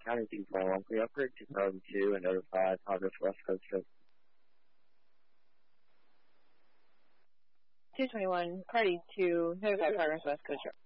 County 241, clear upgrade 2002 and notify positive West Coast trip. 221, party to notify progress West Coast trip.